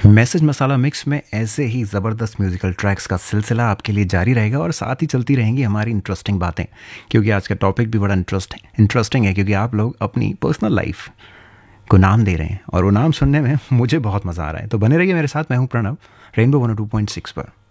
Message मसाला mix में ऐसे ही ज़बरदस्त म्यूज़िकल ट्रैक्स का सिलसिला आपके लिए जारी रहेगा और साथ ही चलती रहेंगी हमारी इंटरेस्टिंग बातें, क्योंकि आज का टॉपिक भी बड़ा इंटरेस्टिंग है, क्योंकि आप लोग अपनी पर्सनल लाइफ को नाम दे रहे हैं और वो नाम सुनने में मुझे बहुत मज़ा आ रहा है। तो बने रहिए मेरे साथ, मैं हूँ प्रणव, रेनबो 102.6 पर।